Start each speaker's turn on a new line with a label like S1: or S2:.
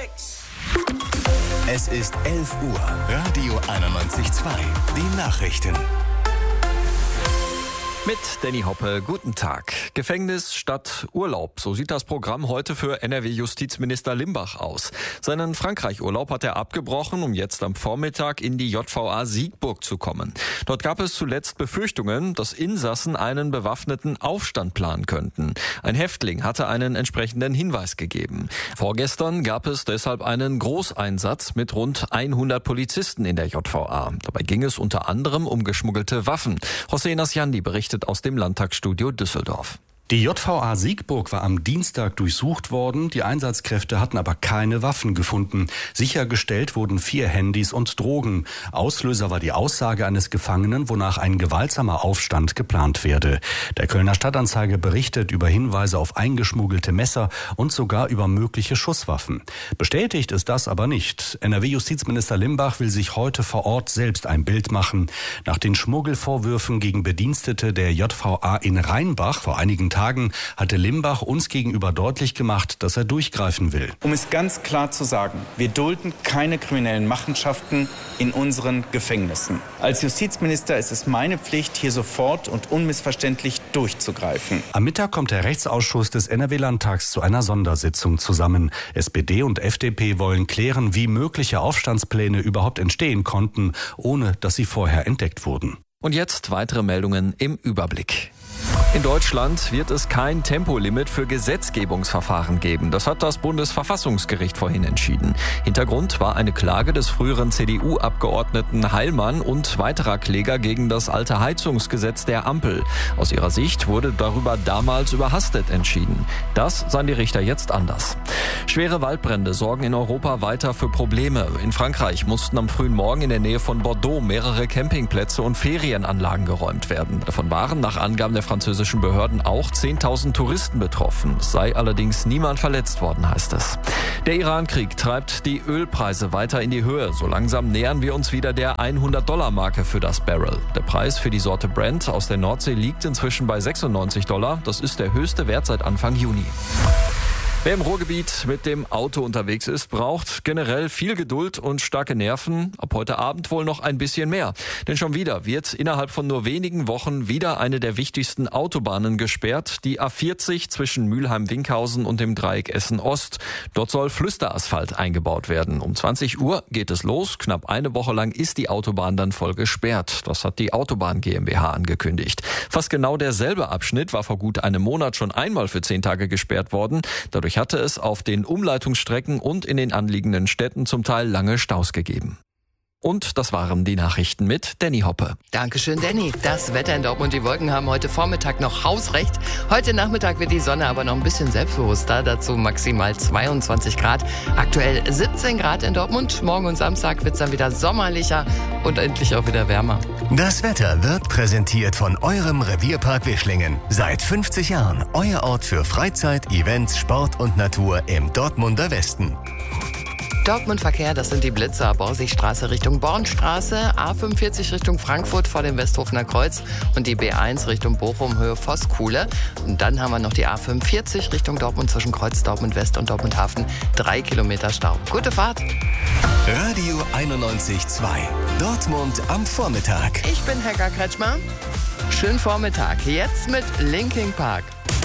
S1: Es ist 11 Uhr. Radio 91.2. Die Nachrichten.
S2: Mit Danny Hoppe, guten Tag. Gefängnis statt Urlaub. So sieht das Programm heute für NRW-Justizminister Limbach aus. Seinen Frankreich-Urlaub hat er abgebrochen, um jetzt am Vormittag in die JVA Siegburg zu kommen. Dort gab es zuletzt Befürchtungen, dass Insassen einen bewaffneten Aufstand planen könnten. Ein Häftling hatte einen entsprechenden Hinweis gegeben. Vorgestern gab es deshalb einen Großeinsatz mit rund 100 Polizisten in der JVA. Dabei ging es unter anderem um geschmuggelte Waffen. Hossein Asjandi berichtet aus dem Landtagsstudio Düsseldorf.
S3: Die JVA Siegburg war am Dienstag durchsucht worden. Die Einsatzkräfte hatten aber keine Waffen gefunden. Sichergestellt wurden 4 Handys und Drogen. Auslöser war die Aussage eines Gefangenen, wonach ein gewaltsamer Aufstand geplant werde. Der Kölner Stadtanzeiger berichtet über Hinweise auf eingeschmuggelte Messer und sogar über mögliche Schusswaffen. Bestätigt ist das aber nicht. NRW-Justizminister Limbach will sich heute vor Ort selbst ein Bild machen. Nach den Schmuggelvorwürfen gegen Bedienstete der JVA in Rheinbach vor einigen Tagen hatte Limbach uns gegenüber deutlich gemacht, dass er durchgreifen will.
S4: Um es ganz klar zu sagen, wir dulden keine kriminellen Machenschaften in unseren Gefängnissen. Als Justizminister ist es meine Pflicht, hier sofort und unmissverständlich durchzugreifen.
S3: Am Mittag kommt der Rechtsausschuss des NRW-Landtags zu einer Sondersitzung zusammen. SPD und FDP wollen klären, wie mögliche Aufstandspläne überhaupt entstehen konnten, ohne dass sie vorher entdeckt wurden.
S2: Und jetzt weitere Meldungen im Überblick. In Deutschland wird es kein Tempolimit für Gesetzgebungsverfahren geben. Das hat das Bundesverfassungsgericht vorhin entschieden. Hintergrund war eine Klage des früheren CDU-Abgeordneten Heilmann und weiterer Kläger gegen das alte Heizungsgesetz der Ampel. Aus ihrer Sicht wurde darüber damals überhastet entschieden. Das sahen die Richter jetzt anders. Schwere Waldbrände sorgen in Europa weiter für Probleme. In Frankreich mussten am frühen Morgen in der Nähe von Bordeaux mehrere Campingplätze und Ferienanlagen geräumt werden. Davon waren nach Angaben der französischen Behörden auch 10.000 Touristen betroffen. Es sei allerdings niemand verletzt worden, heißt es. Der Iran-Krieg treibt die Ölpreise weiter in die Höhe. So langsam nähern wir uns wieder der $100-Marke für das Barrel. Der Preis für die Sorte Brent aus der Nordsee liegt inzwischen bei $96. Das ist der höchste Wert seit Anfang Juni. Wer im Ruhrgebiet mit dem Auto unterwegs ist, braucht generell viel Geduld und starke Nerven. Ab heute Abend wohl noch ein bisschen mehr. Denn schon wieder wird innerhalb von nur wenigen Wochen wieder eine der wichtigsten Autobahnen gesperrt. Die A40 zwischen Mülheim-Winkhausen und dem Dreieck Essen-Ost. Dort soll Flüsterasphalt eingebaut werden. Um 20 Uhr geht es los. Knapp eine Woche lang ist die Autobahn dann voll gesperrt. Das hat die Autobahn GmbH angekündigt. Fast genau derselbe Abschnitt war vor gut einem Monat schon einmal für 10 Tage gesperrt worden. Dadurch hatte es auf den Umleitungsstrecken und in den anliegenden Städten zum Teil lange Staus gegeben. Und das waren die Nachrichten mit Danny Hoppe.
S5: Dankeschön, Danny. Das Wetter in Dortmund, die Wolken haben heute Vormittag noch Hausrecht. Heute Nachmittag wird die Sonne aber noch ein bisschen selbstbewusster. Dazu maximal 22 Grad. Aktuell 17 Grad in Dortmund. Morgen und Samstag wird es dann wieder sommerlicher und endlich auch wieder wärmer.
S1: Das Wetter wird präsentiert von eurem Revierpark Wischlingen. Seit 50 Jahren euer Ort für Freizeit, Events, Sport und Natur im Dortmunder Westen.
S5: Dortmund-Verkehr, das sind die Blitzer, Borsigstraße Richtung Bornstraße, A45 Richtung Frankfurt vor dem Westhofener Kreuz und die B1 Richtung Bochum, Höhe Vosskuhle. Und dann haben wir noch die A45 Richtung Dortmund zwischen Kreuz Dortmund West und Dortmund Hafen. 3 Kilometer Stau. Gute Fahrt!
S1: Radio 91.2. Dortmund am Vormittag.
S5: Ich bin Helga Kretschmer. Schönen Vormittag. Jetzt mit Linkin Park.